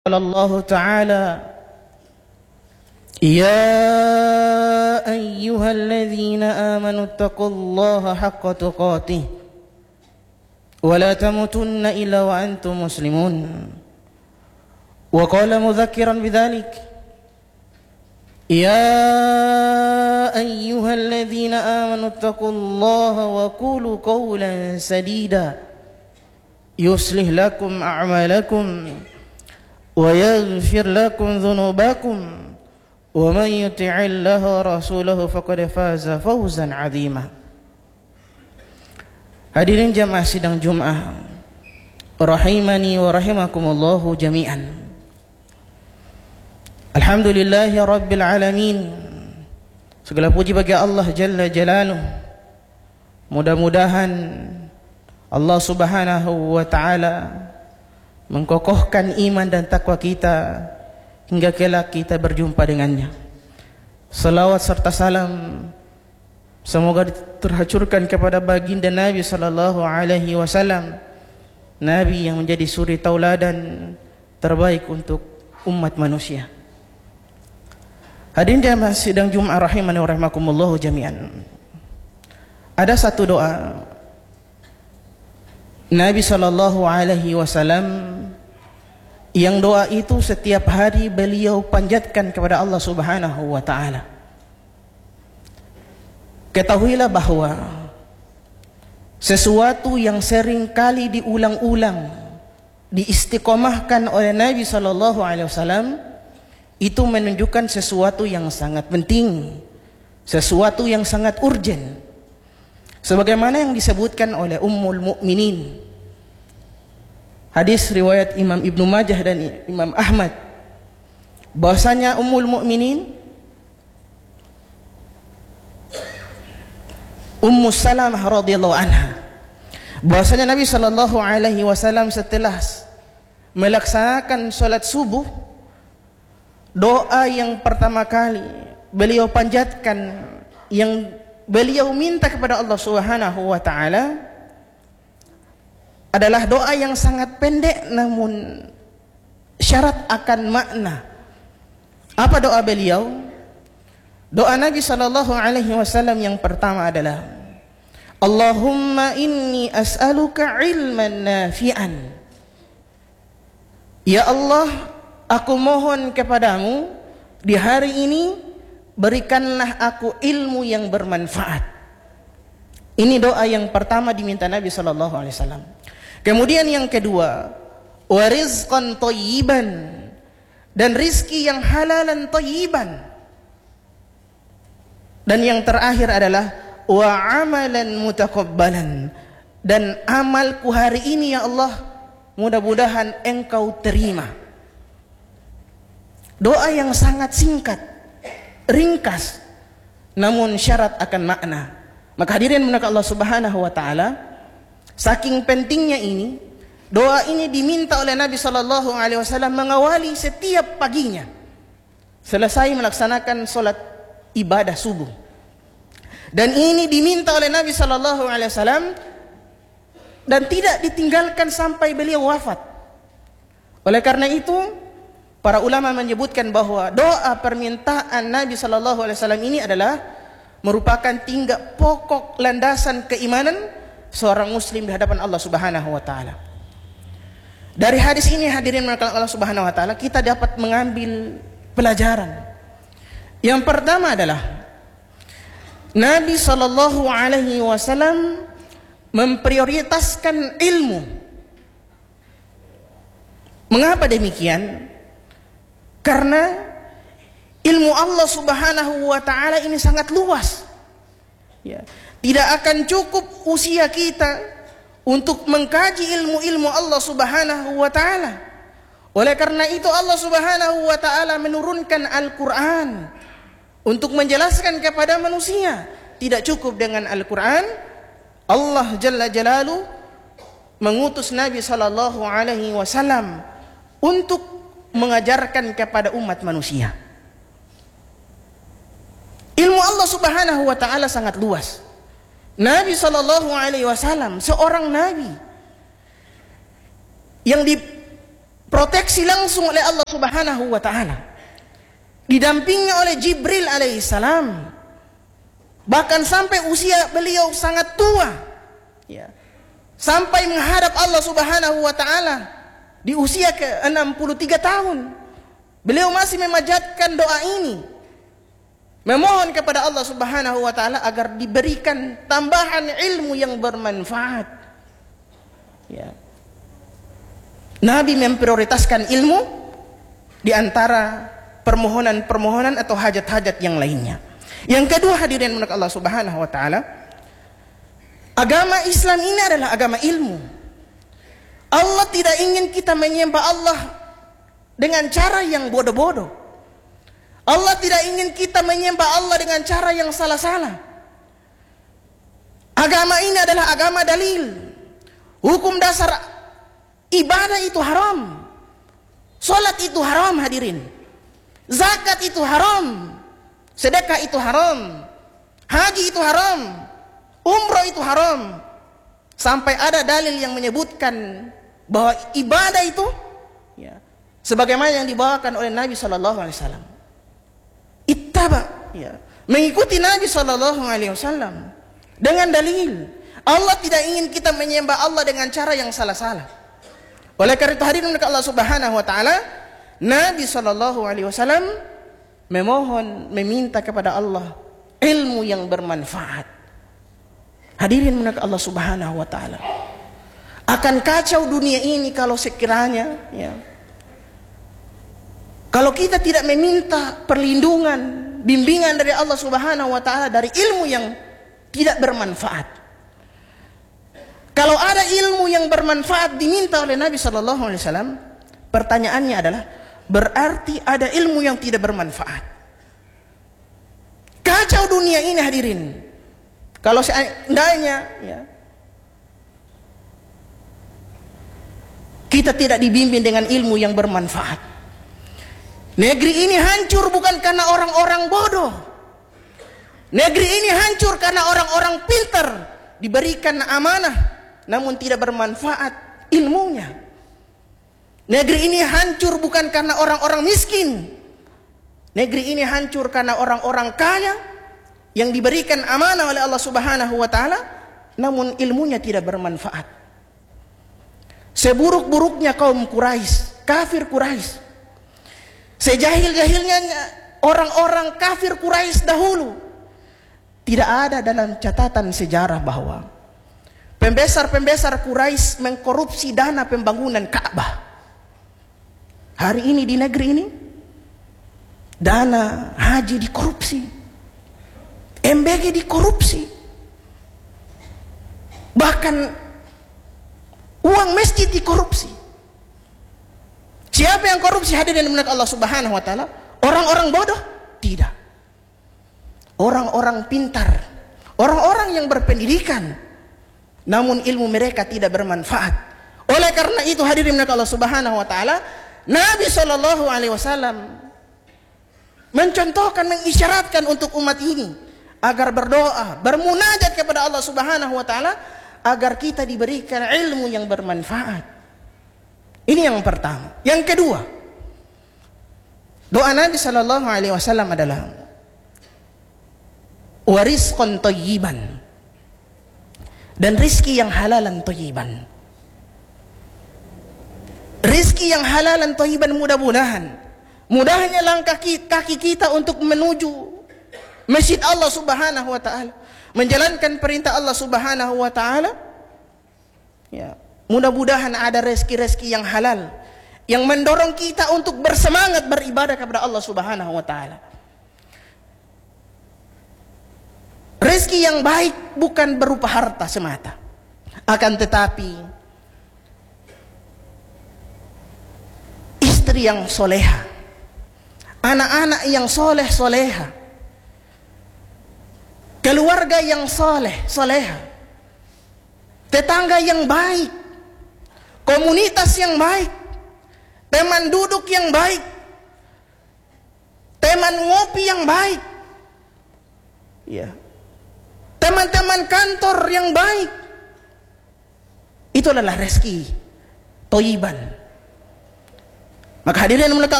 قال الله تعالى: يا أيها الذين آمنوا اتقوا الله حق تقاته ولا تموتن إلا وأنتم مسلمون. وقال مذكرا بذلك: يا أيها الذين آمنوا اتقوا الله وقولوا قولا سديدا يصلح لكم أعمالكم ويغفر لكم ذنوبكم ومن يطع الله ورسوله فقد فاز فوزا عظيما. Hadirin jamaah sidang Jumat rahimani wa rahimakumullahu jami'an. Alhamdulillahi rabbil alamin. Segala puji bagi Allah Jalla Jalaluh. Mudah-mudahan Allah Subhanahu wa ta'ala mengkokohkan iman dan takwa kita hingga kelak kita berjumpa dengannya. Salawat serta salam semoga terhancurkan kepada baginda Nabi sallallahu alaihi wasallam, Nabi yang menjadi suri tauladan terbaik untuk umat manusia. Hadirin jamaah sidang Jumat rahimani wa rahimakumullah jami'an. Ada satu doa Nabi sallallahu alaihi wasallam yang doa itu setiap hari beliau panjatkan kepada Allah Subhanahu wa taala. Ketahuilah bahwa sesuatu yang sering kali diulang-ulang, diistiqomahkan oleh Nabi sallallahu alaihi wasallam itu menunjukkan sesuatu yang sangat penting, sesuatu yang sangat urgent. Sebagaimana yang disebutkan oleh Ummul Mukminin, hadis riwayat Imam Ibnu Majah dan Imam Ahmad, bahwasanya Ummul Mukminin Ummu Salamah radhiyallahu anha, bahwasanya Nabi sallallahu alaihi wasallam setelah melaksanakan salat subuh, doa yang pertama kali beliau panjatkan, yang beliau minta kepada Allah Subhanahu wa taala adalah doa yang sangat pendek namun syarat akan makna. Apa doa beliau? Doa Nabi sallallahu alaihi wasallam yang pertama adalah: Allahumma inni as'aluka ilman nafi'an. Ya Allah, aku mohon kepadamu di hari ini berikanlah aku ilmu yang bermanfaat. Ini doa yang pertama diminta Nabi sallallahu alaihi wasallam. Kemudian yang kedua, wa rizqan thayyiban, dan rizki yang halalan thayyiban. Dan yang terakhir adalah wa amalan mutakabbalan, dan amalku hari ini ya Allah mudah-mudahan engkau terima. Doa yang sangat singkat, ringkas, namun syarat akan makna. Maka hadirin menakat Allah Subhanahu wa taala, saking pentingnya ini, doa ini diminta oleh Nabi sallallahu alaihi wasallam mengawali setiap paginya selesai melaksanakan salat ibadah subuh. Dan ini diminta oleh Nabi sallallahu alaihi wasallam dan tidak ditinggalkan sampai beliau wafat. Oleh karena itu, para ulama menyebutkan bahwa doa permintaan Nabi sallallahu alaihi wasallam ini adalah merupakan tingkat pokok landasan keimanan seorang muslim di hadapan Allah Subhanahu wa taala. Dari hadis ini hadirin Allah Subhanahu wa taala kita dapat mengambil pelajaran. Yang pertama adalah Nabi sallallahu alaihi wasallam memprioritaskan ilmu. Mengapa demikian? Karena ilmu Allah Subhanahu wa taala ini sangat luas. Ya, tidak akan cukup usia kita untuk mengkaji ilmu-ilmu Allah Subhanahu wa taala. Oleh karena itu Allah Subhanahu wa taala menurunkan Al-Qur'an untuk menjelaskan kepada manusia. Tidak cukup dengan Al-Qur'an, Allah Jalla Jalaluh mengutus Nabi sallallahu alaihi wasallam untuk mengajarkan kepada umat manusia. Ilmu Allah Subhanahu wa taala sangat luas. Nabi sallallahu alaihi wasallam seorang nabi yang proteksi langsung oleh Allah Subhanahu wa taala. Didampingi oleh Jibril alaihissalam. Bahkan sampai usia beliau sangat tua. Ya. Sampai menghadap Allah Subhanahu wa taala di usia ke-63 tahun. Beliau masih memanjatkan doa ini. Memohon kepada Allah Subhanahu wa taala agar diberikan tambahan ilmu yang bermanfaat. Ya. Nabi memprioritaskan ilmu di antara permohonan-permohonan atau hajat-hajat yang lainnya. Yang kedua, hadirin menurut Allah Subhanahu wa taala, agama Islam ini adalah agama ilmu. Allah tidak ingin kita menyembah Allah dengan cara yang bodoh-bodoh. Allah tidak ingin kita menyembah Allah dengan cara yang salah-salah. Agama ini adalah agama dalil. Hukum dasar ibadah itu haram. Salat itu haram, hadirin. Zakat itu haram. Sedekah itu haram. Haji itu haram. Umrah itu haram. Sampai ada dalil yang menyebutkan bahwa ibadah itu ya, sebagaimana yang dibawakan oleh Nabi sallallahu alaihi wasallam. Ittaba, ya, mengikuti Nabi sallallahu alaihi wasallam dengan dalil. Allah tidak ingin kita menyembah Allah dengan cara yang salah-salah. Oleh karena itu, hadirin Allah Subhanahu wa taala, Nabi sallallahu alaihi wasallam memohon, meminta kepada Allah ilmu yang bermanfaat. Hadirin Allah Subhanahu wa taala, akan kacau dunia ini kalau sekiranya ya, kalau kita tidak meminta perlindungan, bimbingan dari Allah Subhanahu wa taala dari ilmu yang tidak bermanfaat. Kalau ada ilmu yang bermanfaat diminta oleh Nabi sallallahu alaihi wasallam, pertanyaannya adalah, berarti ada ilmu yang tidak bermanfaat. Kacau dunia ini, hadirin. Kalau seandainya ya, kita tidak dibimbing dengan ilmu yang bermanfaat, negeri ini hancur bukan karena orang-orang bodoh. Negeri ini hancur karena orang-orang pintar, diberikan amanah namun tidak bermanfaat ilmunya. Negeri ini hancur bukan karena orang-orang miskin. Negeri ini hancur karena orang-orang kaya yang diberikan amanah oleh Allah Subhanahu wa taala namun ilmunya tidak bermanfaat. Seburuk-buruknya kaum Quraisy, kafir Quraisy, sejahil-jahilnya orang-orang kafir Quraisy dahulu, tidak ada dalam catatan sejarah bahwa pembesar-pembesar Quraisy mengkorupsi dana pembangunan Ka'bah. Hari ini di negeri ini dana haji dikorupsi, MBG dikorupsi, bahkan uang masjid dikorupsi. Siapa yang korupsi, hadirin milik Allah Subhanahu wa taala? Orang-orang bodoh? Tidak. Orang-orang pintar, orang-orang yang berpendidikan, namun ilmu mereka tidak bermanfaat. Oleh karena itu, hadirin milik Allah Subhanahu wa taala, Nabi sallallahu alaihi wasallam mencontohkan, mengisyaratkan untuk umat ini agar berdoa, bermunajat kepada Allah Subhanahu wa taala agar kita diberikan ilmu yang bermanfaat. Ini yang pertama. Yang kedua, doa Nabi sallallahu alaihi wasallam adalah warizqan thayyiban, dan rizki yang halalan thayyiban. Rizki yang halalan thayyiban, mudahnya langkah kaki kita untuk menuju masjid Allah Subhanahu wa taala, menjalankan perintah Allah Subhanahu wa taala. Ya, mudah-mudahan ada rezeki-rezeki yang halal yang mendorong kita untuk bersemangat beribadah kepada Allah Subhanahu wa taala. Rezeki yang baik bukan berupa harta semata, akan tetapi istri yang soleha, anak-anak yang soleh soleha, keluarga yang soleh soleha, tetangga yang baik, komunitas yang baik, teman duduk yang baik, teman ngopi yang baik, ya, teman-teman kantor yang baik. Itu adalah rezeki thayyiban. Maka hadirin yang dimuliakan